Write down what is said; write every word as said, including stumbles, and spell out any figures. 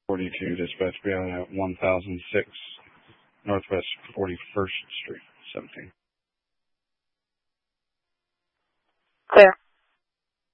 forty-two, dispatch be out at one thousand six Northwest forty-first Street, seventeen.